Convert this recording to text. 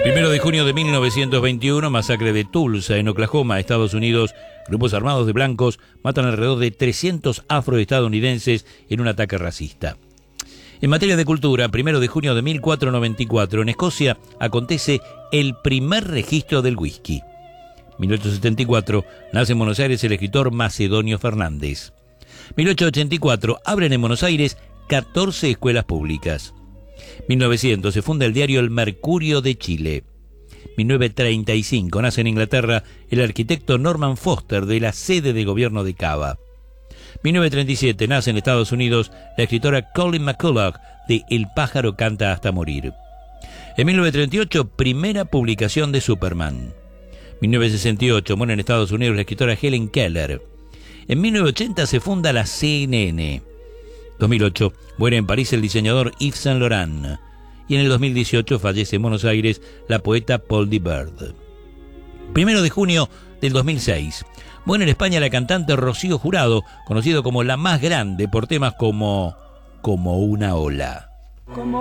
1 de junio de 1921, masacre de Tulsa, en Oklahoma, Estados Unidos. Grupos armados de blancos matan alrededor de 300 afroestadounidenses en un ataque racista. En materia de cultura, 1 de junio de 1494, en Escocia, acontece el primer registro del whisky. 1874, nace en Buenos Aires el escritor Macedonio Fernández. 1884, abren en Buenos Aires 14 escuelas públicas. 1900, se funda el diario El Mercurio de Chile. 1935, nace en Inglaterra el arquitecto Norman Foster de la sede de gobierno de Cava. 1937, nace en Estados Unidos la escritora Colleen McCulloch de El pájaro canta hasta morir. En 1938, primera publicación de Superman. 1968, muere en Estados Unidos la escritora Helen Keller. En 1980 se funda la CNN. 2008, muere en París el diseñador Yves Saint Laurent. Y en el 2018 fallece en Buenos Aires la poeta Paul de Bird. 1 de junio del 2006, muere en España la cantante Rocío Jurado, conocido como la más grande por temas como una ola.